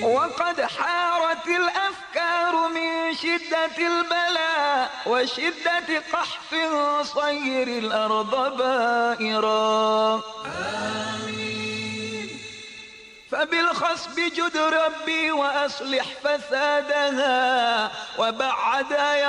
وقد حارت الأفكار من شدة البلاء وشدة قحط صير الأرض بائرا. فبالخصب جد ربي وأصلح فسادها وبعد